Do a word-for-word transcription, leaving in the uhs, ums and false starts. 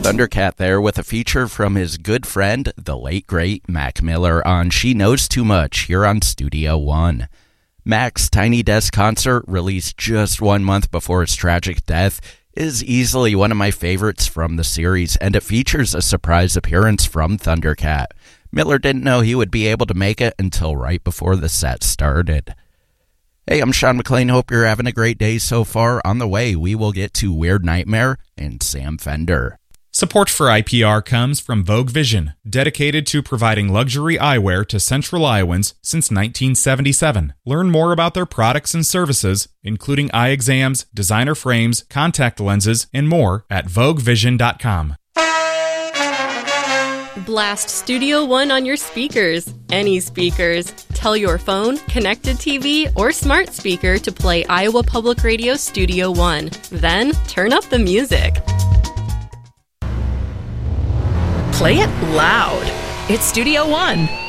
Thundercat there with a feature from his good friend, the late great Mac Miller, on She Knows Too Much here on Studio One. Mac's Tiny Desk concert, released just one month before his tragic death, is easily one of my favorites from the series, and it features a surprise appearance from Thundercat. Miller didn't know he would be able to make it until right before the set started. Hey, I'm Sean McLean. Hope you're having a great day so far. On the way, we will get to Weird Nightmare and Sam Fender. Support for I P R comes from Vogue Vision, dedicated to providing luxury eyewear to Central Iowans since nineteen seventy-seven. Learn more about their products and services, including eye exams, designer frames, contact lenses, and more at vogue vision dot com. Blast Studio One on your speakers. Any speakers. Tell your phone, connected T V, or smart speaker to play Iowa Public Radio Studio One. Then, turn up the music. Play it loud. It's Studio One.